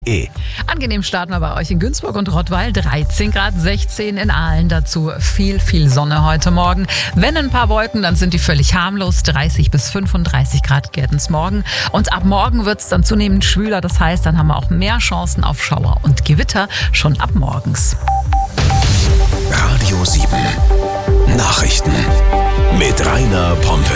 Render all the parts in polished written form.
Angenehm starten wir bei euch in Günzburg und Rottweil. 13 Grad, 16 in Aalen. Dazu viel Sonne heute Morgen. Wenn ein paar Wolken, dann sind die völlig harmlos. 30 bis 35 Grad gelten's morgen. Und ab morgen wird's dann zunehmend schwüler. Das heißt, dann haben wir auch mehr Chancen auf Schauer und Gewitter schon ab morgens. Radio 7 Nachrichten mit Rainer Pompe.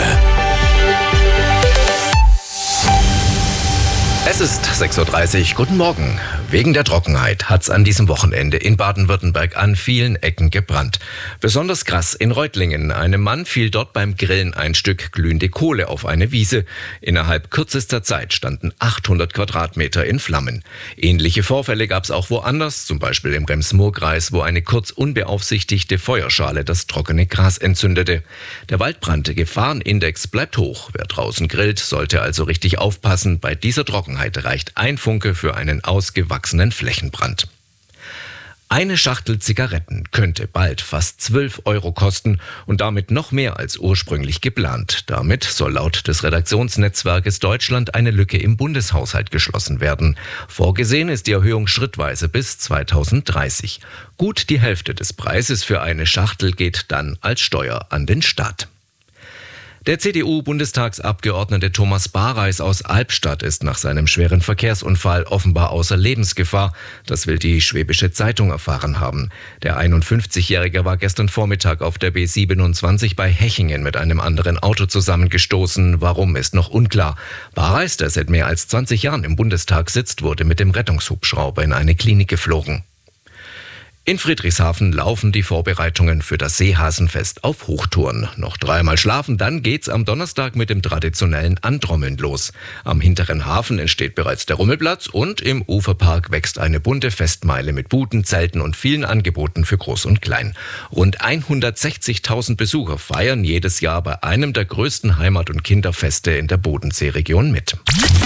Es ist 6.30 Uhr. Guten Morgen. Wegen der Trockenheit hat es an diesem Wochenende in Baden-Württemberg an vielen Ecken gebrannt. Besonders krass in Reutlingen. Einem Mann fiel dort beim Grillen ein Stück glühende Kohle auf eine Wiese. Innerhalb kürzester Zeit standen 800 Quadratmeter in Flammen. Ähnliche Vorfälle gab es auch woanders, zum Beispiel im Rems-Murr-Kreis, wo eine kurz unbeaufsichtigte Feuerschale das trockene Gras entzündete. Der Waldbrand-Gefahrenindex bleibt hoch. Wer draußen grillt, sollte also richtig aufpassen. Bei dieser Trockenheit reicht ein Funke für einen ausgewachsenen Flächenbrand. Eine Schachtel Zigaretten könnte bald fast 12 Euro kosten und damit noch mehr als ursprünglich geplant. Damit soll laut des Redaktionsnetzwerkes Deutschland eine Lücke im Bundeshaushalt geschlossen werden. Vorgesehen ist die Erhöhung schrittweise bis 2030. Gut die Hälfte des Preises für eine Schachtel geht dann als Steuer an den Staat. Der CDU-Bundestagsabgeordnete Thomas Bareis aus Albstadt ist nach seinem schweren Verkehrsunfall offenbar außer Lebensgefahr. Das will die Schwäbische Zeitung erfahren haben. Der 51-Jährige war gestern Vormittag auf der B27 bei Hechingen mit einem anderen Auto zusammengestoßen. Warum, ist noch unklar. Bareis, der seit mehr als 20 Jahren im Bundestag sitzt, wurde mit dem Rettungshubschrauber in eine Klinik geflogen. In Friedrichshafen laufen die Vorbereitungen für das Seehasenfest auf Hochtouren. Noch dreimal schlafen, dann geht's am Donnerstag mit dem traditionellen Antrommeln los. Am hinteren Hafen entsteht bereits der Rummelplatz und im Uferpark wächst eine bunte Festmeile mit Buden, Zelten und vielen Angeboten für Groß und Klein. Rund 160.000 Besucher feiern jedes Jahr bei einem der größten Heimat- und Kinderfeste in der Bodenseeregion mit.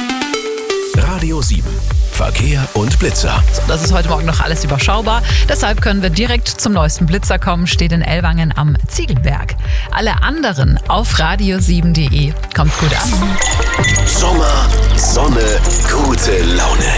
Radio 7 Verkehr und Blitzer. Das ist heute Morgen noch alles überschaubar. Deshalb können wir direkt zum neuesten Blitzer kommen. Steht in Ellwangen am Ziegelberg. Alle anderen auf radio7.de. Kommt gut an. Sommer, Sonne, gute Laune.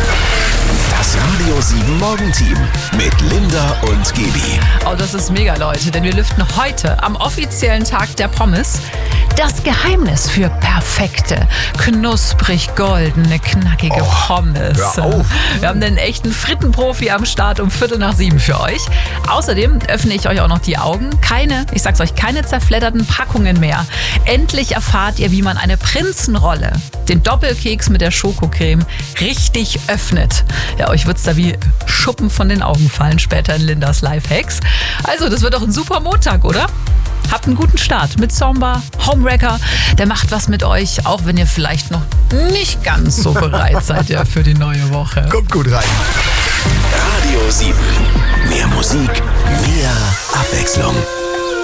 Das Radio 7 Morgenteam mit Linda und Gibi. Oh, das ist mega, Leute, denn wir lüften heute am offiziellen Tag der Pommes das Geheimnis für perfekte, knusprig goldene, knackige Pommes. Hör auf. Wir haben den echten Frittenprofi am Start um 6:45 für euch. Außerdem öffne ich euch auch noch die Augen. Keine zerfledderten Packungen mehr. Endlich erfahrt ihr, wie man eine Prinzenrolle, den Doppelkeks mit der Schokocreme, richtig öffnet. Ja, euch wird's da wie Schuppen von den Augen fallen später in Lindas Lifehacks. Also, das wird doch ein super Montag, oder? Habt einen guten Start mit Zomba, Homewrecker. Der macht was mit euch, auch wenn ihr vielleicht noch nicht ganz so bereit seid ja, für die neue Woche. Kommt gut rein. Radio 7. Mehr Musik, mehr Abwechslung.